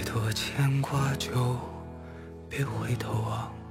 多牵挂就别回头望。